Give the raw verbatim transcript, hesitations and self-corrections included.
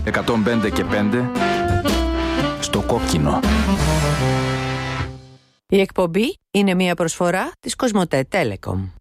εκατόν πέντε και πέντε στο κόκκινο. Η εκπομπή είναι μια προσφορά της Κοσμοτέ Telecom.